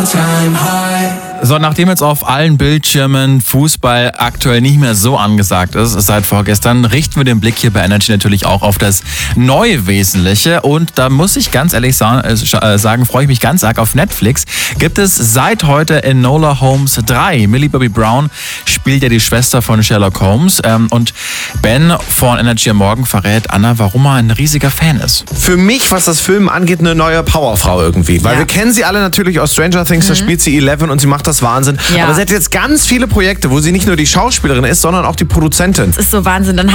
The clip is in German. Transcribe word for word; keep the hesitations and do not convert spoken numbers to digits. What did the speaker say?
So, nachdem jetzt auf allen Bildschirmen Fußball aktuell nicht mehr so angesagt ist, seit vorgestern, richten wir den Blick hier bei Energy natürlich auch auf das neue Wesentliche. Und da muss ich ganz ehrlich sagen, freue ich mich ganz arg. Auf Netflix gibt es seit heute Enola Holmes drei. Millie Bobby Brown spielt ja die Schwester von Sherlock Holmes. Und Ben von Energy am Morgen verrät Anna, warum er ein riesiger Fan ist. Für mich, was das Filmen angeht, eine neue Powerfrau irgendwie. Weil Ja. wir kennen sie alle natürlich aus Stranger Things, da spielt sie Eleven und sie macht das Wahnsinn. Ja. Aber sie hat jetzt ganz viele Projekte, wo sie nicht nur die Schauspielerin ist, sondern auch die Produzentin. Das ist so Wahnsinn. Dann